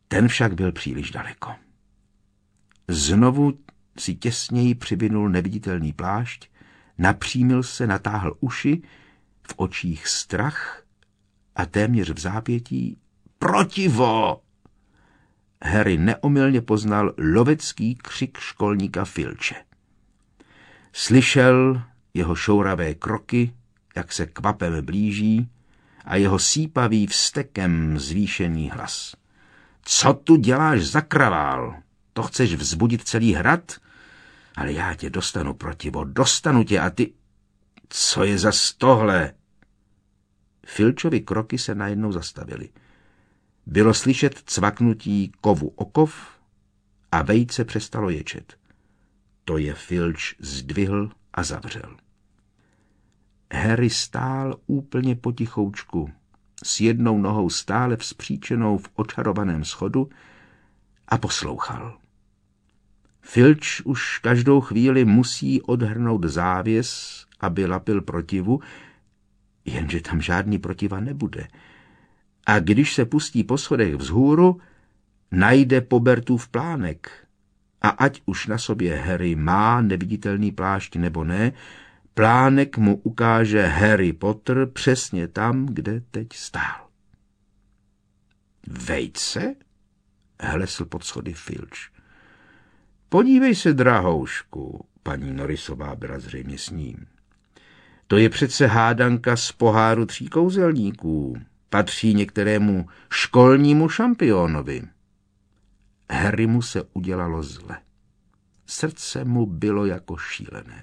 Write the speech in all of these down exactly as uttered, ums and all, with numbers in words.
Ten však byl příliš daleko. Znovu si těsněji přivinul neviditelný plášť, napřímil se, natáhl uši, v očích strach a téměř v zápětí protivo! Harry neomylně poznal lovecký křik školníka Filče. Slyšel jeho šouravé kroky, jak se kvapem blíží, a jeho sípavý vztekem zvýšený hlas. Co tu děláš za kravál? To chceš vzbudit celý hrad? Ale já tě dostanu, protivo, dostanu tě a ty... Co je za tohle? Filčovi kroky se najednou zastavily. Bylo slyšet cvaknutí kovu o kov a vejce přestalo ječet. To je Filč zdvihl a zavřel. Harry stál úplně potichoučku, s jednou nohou stále vzpříčenou v očarovaném schodu a poslouchal. Filč už každou chvíli musí odhrnout závěs, aby lapil protivu, jenže tam žádný protiva nebude. A když se pustí po schodech vzhůru, najde Pobertův plánek. A ať už na sobě Harry má neviditelný plášť nebo ne, plánek mu ukáže Harry Potter přesně tam, kde teď stál. Vejce? Hlesl pod schody Filč. Podívej se, drahoušku, paní Norrisová byla zřejmě s ním. To je přece hádanka z poháru tří kouzelníků. Patří některému školnímu šampionovi. Harry mu se udělalo zle. Srdce mu bylo jako šílené.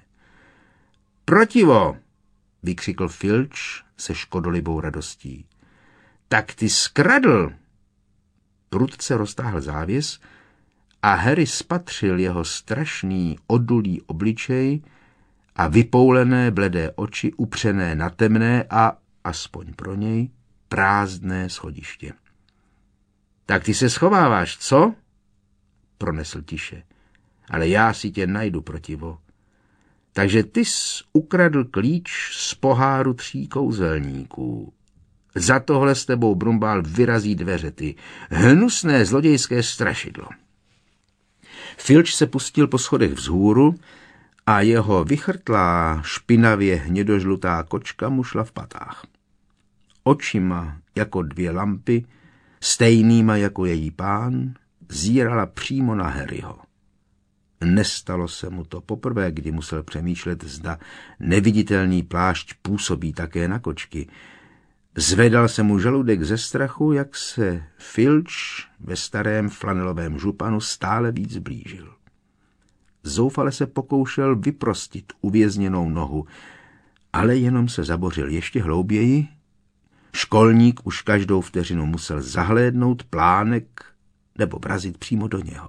Protivo, vykřikl Filč se škodolibou radostí. Tak ty skradl. Prudce roztáhl závěs a Harry spatřil jeho strašný odulý obličej a vypoulené bledé oči upřené na temné a, aspoň pro něj, prázdné schodiště. Tak ty se schováváš, co? Pronesl tiše. Ale já si tě najdu, protivo. Takže ty jsi ukradl klíč z poháru tří kouzelníků. Za tohle s tebou Brumbál vyrazí dveře, ty hnusné zlodějské strašidlo. Filč se pustil po schodech vzhůru a jeho vychrtlá, špinavě hnědožlutá kočka mu šla v patách. Očima jako dvě lampy, stejnýma jako její pán, zírala přímo na Harryho. Nestalo se mu to poprvé, kdy musel přemýšlet, zda neviditelný plášť působí také na kočky. Zvedal se mu žaludek ze strachu, jak se Filč ve starém flanelovém županu stále víc blížil. Zoufale se pokoušel vyprostit uvězněnou nohu, ale jenom se zabořil ještě hlouběji. Školník už každou vteřinu musel zahlédnout plánek nebo vrazit přímo do něho.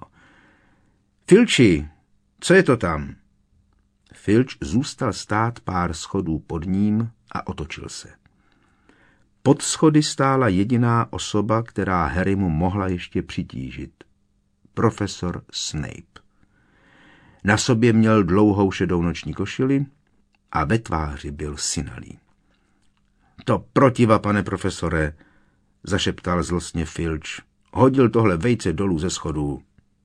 Filči, co je to tam? Filč zůstal stát pár schodů pod ním a otočil se. Pod schody stála jediná osoba, která Harrymu mohla ještě přitížit. Profesor Snape. Na sobě měl dlouhou šedou noční košili a ve tváři byl synalý. To protiva, pane profesore, zašeptal zlostně Filč. Hodil tohle vejce dolů ze schodů.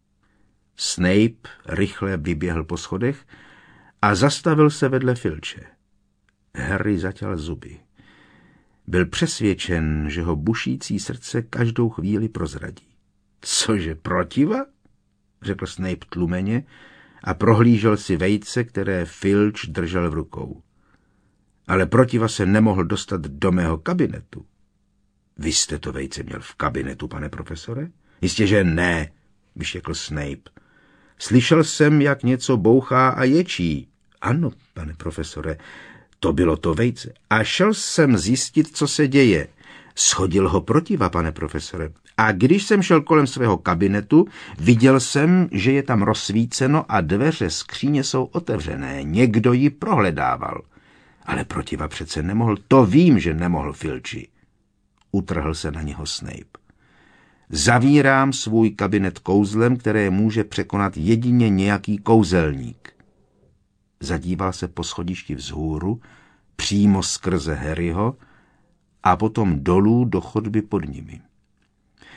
Snape rychle vyběhl po schodech a zastavil se vedle Filče. Harry zaťal zuby. Byl přesvědčen, že ho bušící srdce každou chvíli prozradí. Cože protiva? Řekl Snape tlumeně a prohlížel si vejce, které Filč držel v rukou. Ale protiva se nemohl dostat do mého kabinetu. Vy jste to vejce měl v kabinetu, pane profesore? Jistě, že ne, vyštěkl Snape. Slyšel jsem, jak něco bouchá a ječí. Ano, pane profesore, to bylo to vejce. A šel jsem zjistit, co se děje. Shodil ho protiva, pane profesore. A když jsem šel kolem svého kabinetu, viděl jsem, že je tam rozsvíceno a dveře skříně jsou otevřené. Někdo ji prohledával. Ale protiva přece nemohl. To vím, že nemohl, Filči. Utrhl se na něho Snape. Zavírám svůj kabinet kouzlem, které může překonat jedině nějaký kouzelník. Zadíval se po schodišti vzhůru, přímo skrze Harryho a potom dolů do chodby pod nimi.